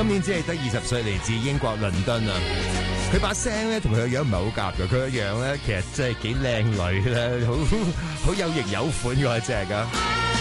今年只係得20歲，嚟自英國倫敦啊。佢把聲咧同佢個樣唔係好夾嘅，佢個樣咧其實真係幾靚女咧，好有型有款嗰隻噶。